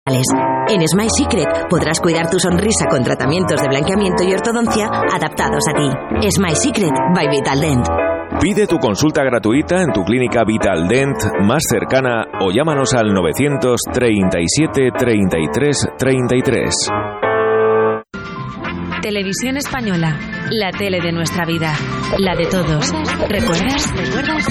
En Smile Secret podrás cuidar tu sonrisa con tratamientos de blanqueamiento y ortodoncia adaptados a ti. Smile Secret by Vitaldent. Pide tu consulta gratuita en tu clínica Vitaldent más cercana o llámanos al 937 33 33. Televisión Española, la tele de nuestra vida, la de todos. ¿Recuerdas?